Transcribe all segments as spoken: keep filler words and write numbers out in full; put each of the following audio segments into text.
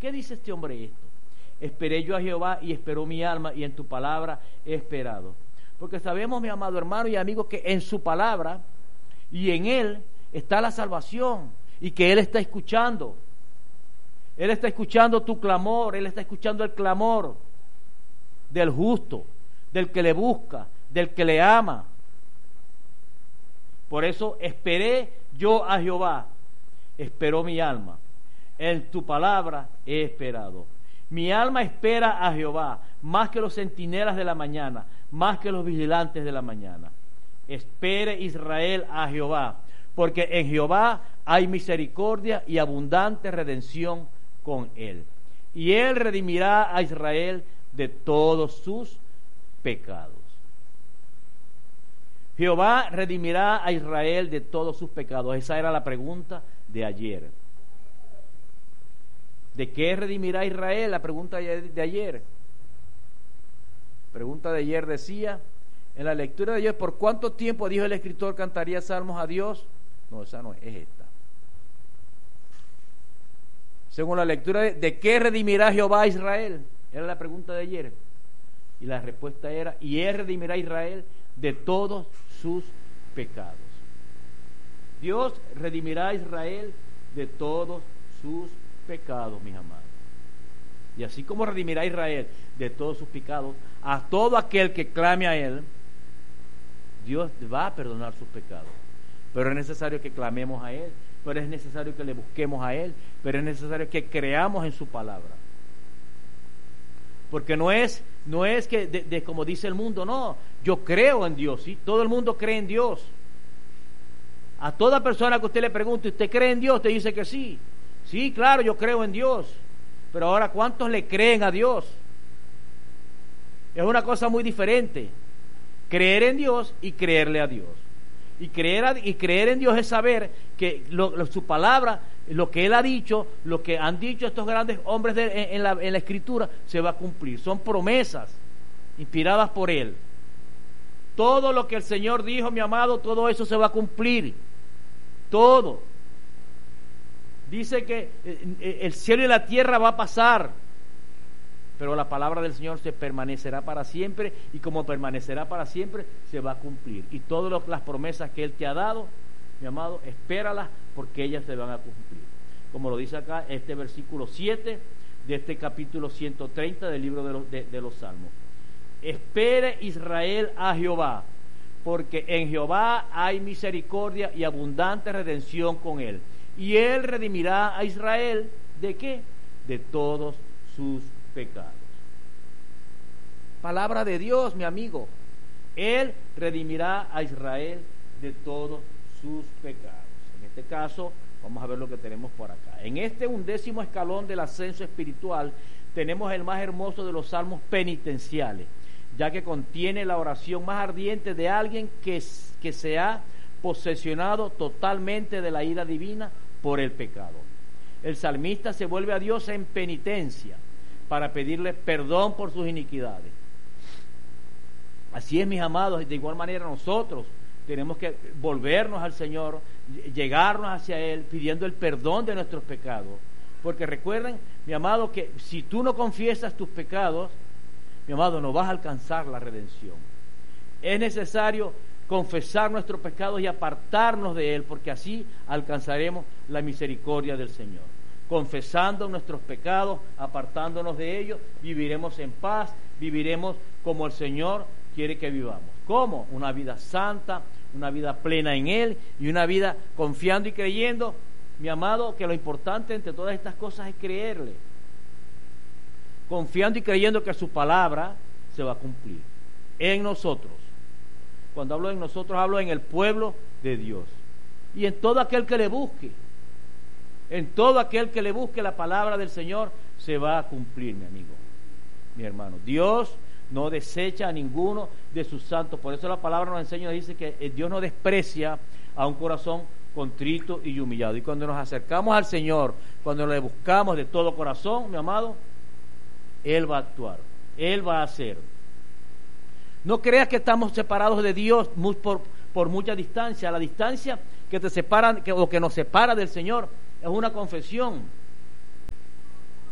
qué dice este hombre esto? Esperé yo a Jehová y esperó mi alma, y en tu palabra he esperado. Porque sabemos, mi amado hermano y amigo, que en su palabra y en Él está la salvación, y que Él está escuchando. Él está escuchando tu clamor, Él está escuchando el clamor del justo, del que le busca, del que le ama. Por eso esperé yo a Jehová, esperó mi alma, en tu palabra he esperado. Mi alma espera a Jehová, más que los centinelas de la mañana, más que los vigilantes de la mañana. Espere Israel a Jehová, porque en Jehová hay misericordia y abundante redención con él. Y él redimirá a Israel de todos sus pecados. Jehová redimirá a Israel de todos sus pecados. Esa era la pregunta de ayer. ¿De qué redimirá Israel? La pregunta de ayer. Pregunta de ayer decía, en la lectura de ayer, ¿por cuánto tiempo, dijo el escritor, cantaría salmos a Dios? No, esa no es, es esta. Según la lectura de, ¿de qué redimirá Jehová a Israel? Era la pregunta de ayer. Y la respuesta era, y él redimirá a Israel de todos sus pecados. Dios redimirá a Israel de todos sus pecados, mis amados. Y así como redimirá a Israel de todos sus pecados, a todo aquel que clame a él, Dios va a perdonar sus pecados. Pero es necesario que clamemos a él, pero es necesario que le busquemos a él, pero es necesario que creamos en su palabra. Porque no es, no es que, de, de como dice el mundo, no, yo creo en Dios, ¿sí? Todo el mundo cree en Dios. A toda persona que usted le pregunte, ¿usted cree en Dios? Te dice que sí. Sí, claro, yo creo en Dios. Pero ahora, ¿cuántos le creen a Dios? Es una cosa muy diferente. Creer en Dios y creerle a Dios. Y creer, a, y creer en Dios es saber que lo, lo, su palabra, lo que Él ha dicho, lo que han dicho estos grandes hombres de, en, en, la, en la Escritura, se va a cumplir. Son promesas inspiradas por Él. Todo lo que el Señor dijo, mi amado, todo eso se va a cumplir. Todo. Dice que el cielo y la tierra va a pasar, pero la palabra del Señor se permanecerá para siempre, y como permanecerá para siempre, se va a cumplir. Y todas las promesas que Él te ha dado, mi amado, espéralas, porque ellas se van a cumplir. Como lo dice acá este versículo siete de este capítulo ciento treinta del libro de los, de, de los Salmos. Espere Israel a Jehová, porque en Jehová hay misericordia y abundante redención con Él. Y Él redimirá a Israel, ¿de qué? De todos sus pecados. Palabra de Dios, mi amigo. Él redimirá a Israel de todos sus pecados. En este caso, vamos a ver lo que tenemos por acá. En este undécimo escalón del ascenso espiritual, tenemos el más hermoso de los salmos penitenciales, ya que contiene la oración más ardiente de alguien que, que se ha posesionado totalmente de la ira divina por el pecado. El salmista se vuelve a Dios en penitencia para pedirle perdón por sus iniquidades. Así es, mis amados, de igual manera nosotros tenemos que volvernos al Señor, llegarnos hacia Él pidiendo el perdón de nuestros pecados, porque recuerden, mi amado, que si tú no confiesas tus pecados, mi amado, no vas a alcanzar la redención. Es necesario confesar nuestros pecados y apartarnos de Él, porque así alcanzaremos la misericordia del Señor. Confesando nuestros pecados, apartándonos de ellos, viviremos en paz, viviremos como el Señor quiere que vivamos. ¿Cómo? Una vida santa, una vida plena en Él, y una vida confiando y creyendo, mi amado, que lo importante entre todas estas cosas es creerle. Confiando y creyendo que su palabra se va a cumplir en nosotros. Cuando hablo en nosotros, hablo en el pueblo de Dios. Y en todo aquel que le busque, en todo aquel que le busque la palabra del Señor, se va a cumplir, mi amigo, mi hermano. Dios no desecha a ninguno de sus santos. Por eso la palabra nos enseña, nos dice que Dios no desprecia a un corazón contrito y humillado. Y cuando nos acercamos al Señor, cuando le buscamos de todo corazón, mi amado, Él va a actuar, Él va a hacer. No creas que estamos separados de Dios por, por mucha distancia. La distancia que te separa, que, o que nos separa del Señor, es una confesión.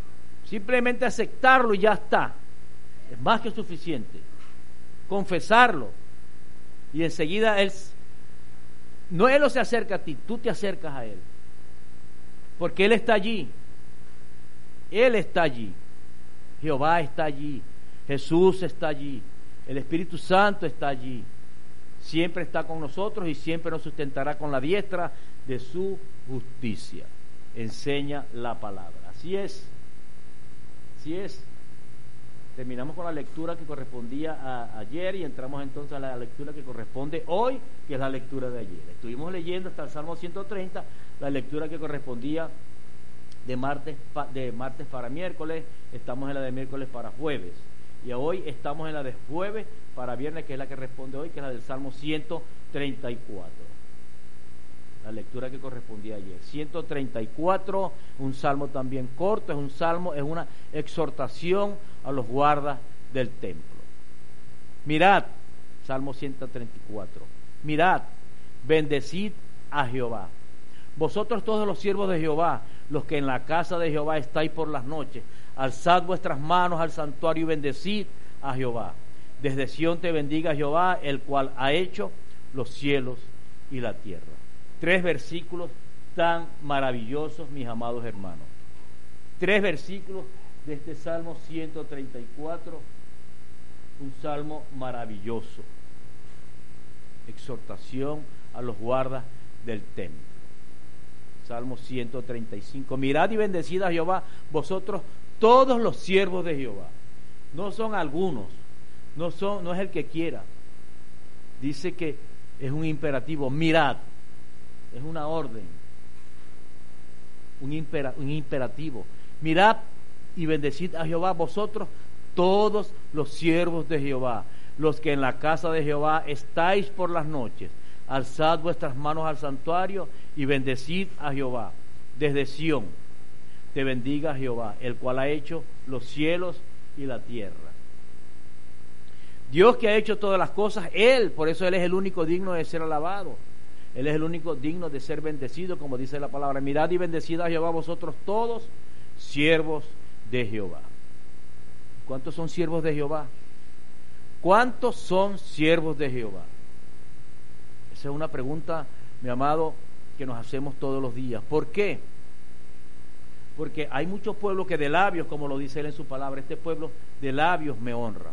Simplemente aceptarlo y ya está. Es más que suficiente. Confesarlo. Y enseguida Él, no Él no se acerca a ti, tú te acercas a Él. Porque Él está allí. Él está allí. Jehová está allí. Jesús está allí. El Espíritu Santo está allí. Siempre está con nosotros y siempre nos sustentará con la diestra de su justicia. Enseña la palabra. Así es. Así es. Terminamos con la lectura que correspondía a ayer y entramos entonces a la lectura que corresponde hoy, que es la lectura de ayer. Estuvimos leyendo hasta el Salmo ciento treinta, la lectura que correspondía de martes, de martes para miércoles, estamos en la de miércoles para jueves. Y hoy estamos en la de jueves para viernes, que es la que responde hoy, que es la del Salmo ciento treinta y cuatro. La lectura que correspondía ayer. ciento treinta y cuatro, un salmo también corto, es un salmo, es una exhortación a los guardas del templo. Mirad, Salmo ciento treinta y cuatro, mirad, bendecid a Jehová. Vosotros todos los siervos de Jehová, los que en la casa de Jehová estáis por las noches, alzad vuestras manos al santuario y bendecid a Jehová. Desde Sión te bendiga Jehová, el cual ha hecho los cielos y la tierra. Tres versículos tan maravillosos, mis amados hermanos. Tres versículos de este Salmo ciento treinta y cuatro, un salmo maravilloso. Exhortación a los guardas del templo. Salmo ciento treinta y cinco. Mirad y bendecid a Jehová, vosotros todos los siervos de Jehová. No son algunos, no son, no es el que quiera. Dice que es un imperativo. Mirad. Es una orden, un, impera, un imperativo. Mirad y bendecid a Jehová, vosotros todos los siervos de Jehová, los que en la casa de Jehová estáis por las noches. Alzad vuestras manos al santuario y bendecid a Jehová. Desde Sión te bendiga Jehová, el cual ha hecho los cielos y la tierra. Dios que ha hecho todas las cosas, Él, por eso Él es el único digno de ser alabado. Él es el único digno de ser bendecido, como dice la palabra. Mirad y bendecid a Jehová vosotros todos, siervos de Jehová. ¿Cuántos son siervos de Jehová? ¿Cuántos son siervos de Jehová? Esa es una pregunta, mi amado, que nos hacemos todos los días. ¿Por qué? Porque hay muchos pueblos que de labios, como lo dice Él en su palabra, este pueblo de labios me honra,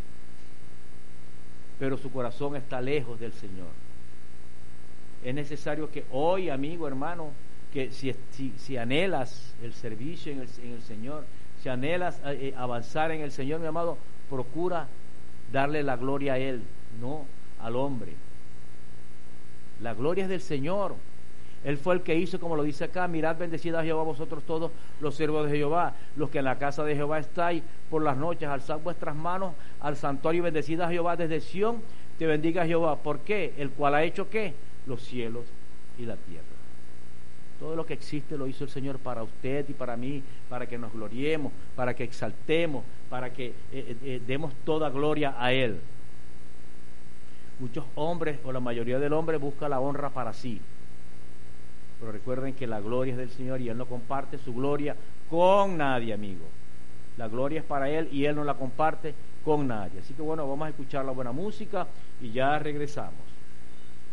pero su corazón está lejos del Señor. Es necesario que hoy, amigo, hermano, que si, si, si anhelas el servicio en el, en el Señor, si anhelas eh, avanzar en el Señor, mi amado, procura darle la gloria a Él, no al hombre. La gloria es del Señor. Él fue el que hizo, como lo dice acá, mirad, bendecid a Jehová vosotros todos los siervos de Jehová, los que en la casa de Jehová estáis por las noches, alzad vuestras manos al santuario y bendecid a Jehová. Desde Sión te bendiga Jehová. ¿Por qué? El cual ha hecho ¿qué? Los cielos y la tierra. Todo lo que existe lo hizo el Señor para usted y para mí, para que nos gloriemos, para que exaltemos, para que eh, eh, demos toda gloria a Él. Muchos hombres, o la mayoría del hombre, busca la honra para sí. Pero recuerden que la gloria es del Señor y Él no comparte su gloria con nadie, amigo. La gloria es para Él y Él no la comparte con nadie. Así que bueno, vamos a escuchar la buena música y ya regresamos.